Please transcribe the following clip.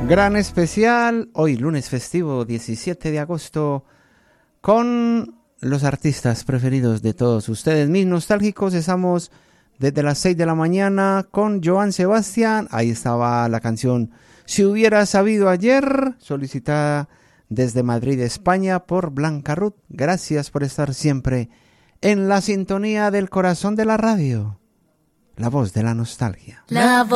Gran especial, hoy lunes festivo 17 de agosto, con los artistas preferidos de todos ustedes, mis nostálgicos. Estamos desde las 6 de la mañana con Joan Sebastián. Ahí estaba la canción Si hubiera sabido ayer, solicitada desde Madrid, España, por Blanca Ruth. Gracias por estar siempre en la sintonía del corazón de la radio, la voz de la nostalgia. La voz